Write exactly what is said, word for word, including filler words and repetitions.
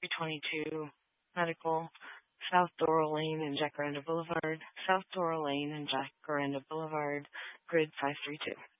three twenty-two Medical, South Doral Lane and Jacaranda Boulevard, South Doral Lane and Jacaranda Boulevard, grid five three two.